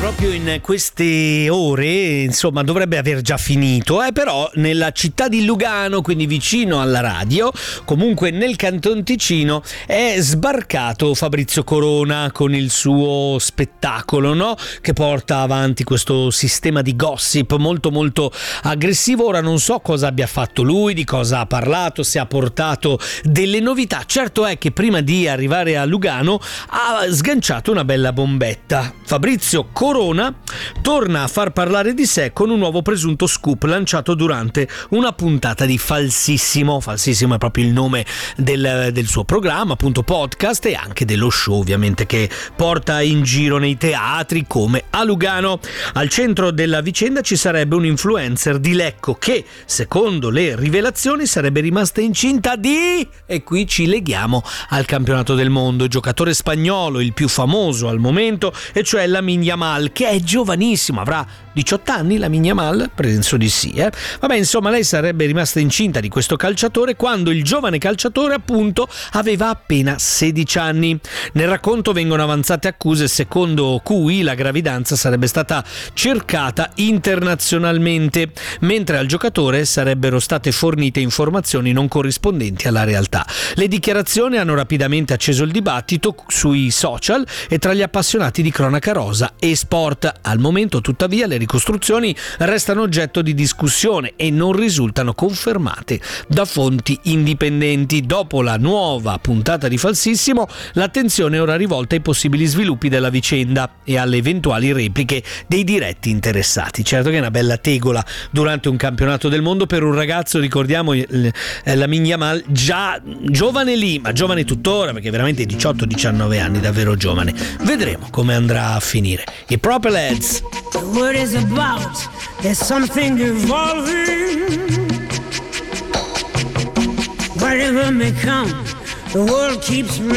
proprio in queste ore, insomma, dovrebbe aver già finito, però nella città di Lugano, quindi vicino alla radio, comunque nel Canton Ticino, è sbarcato Fabrizio Corona con il suo spettacolo, no? Che porta avanti questo sistema di gossip molto molto aggressivo. Ora non so cosa abbia fatto lui, di cosa ha parlato, se ha portato delle novità. Certo è che prima di arrivare a Lugano ha sganciato una bella bombetta. Fabrizio Corona torna a far parlare di sé con un nuovo presunto scoop lanciato durante una puntata di Falsissimo. Falsissimo è proprio il nome del suo programma, appunto podcast, e anche dello show ovviamente che porta in giro nei teatri come a Lugano. Al centro della vicenda ci sarebbe un influencer di Lecco che, secondo le rivelazioni, sarebbe rimasta incinta di... e qui ci leghiamo al campionato del mondo, il giocatore spagnolo, il più famoso al momento, e cioè Lamine Yamal, che è giovanissimo, avrà 18 anni Lamine Yamal? Penso di sì. Vabbè, insomma, lei sarebbe rimasta incinta di questo calciatore quando il giovane calciatore, appunto, aveva appena 16 anni. Nel racconto vengono avanzate accuse secondo cui la gravidanza sarebbe stata cercata internazionalmente, mentre al giocatore sarebbero state fornite informazioni non corrispondenti alla realtà. Le dichiarazioni hanno rapidamente acceso il dibattito sui social e tra gli appassionati di cronaca rosa e sport. Al momento, tuttavia, le ricostruzioni restano oggetto di discussione e non risultano confermate da fonti indipendenti. Dopo la nuova puntata di Falsissimo, l'attenzione è ora rivolta ai possibili sviluppi della vicenda e alle eventuali repliche dei diretti interessati. Certo che è una bella tegola durante un campionato del mondo per un ragazzo, ricordiamo, Lamine Yamal, già giovane lì, ma giovane tuttora, perché veramente 18-19 anni, davvero giovane. Vedremo come andrà a finire. I Propelheads. The word is about, there's something evolving. Whatever may come, the world keeps